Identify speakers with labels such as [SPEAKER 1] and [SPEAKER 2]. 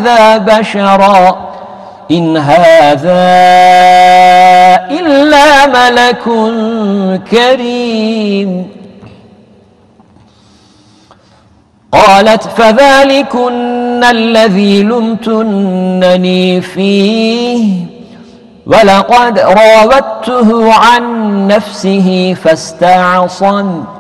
[SPEAKER 1] هذا بشرا إن هذا إلا ملك كريم. قالت فذلكن الذي لمتنني فيه ولقد راودته عن نفسه فاستعصم